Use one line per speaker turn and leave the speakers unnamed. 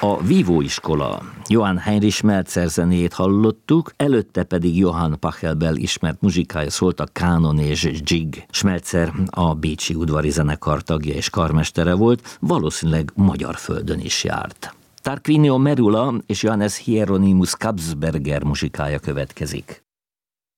A vívóiskola. Johann Heinrich Schmelzer zenéjét hallottuk, előtte pedig Johann Pachelbel ismert muzsikája szólt, a kánon és jig. Schmelzer a bécsi udvari zenekar tagja és karmestere volt, valószínűleg magyar földön is járt. Tarquinio Merula és Johannes Hieronymus Kabsberger muzsikája következik.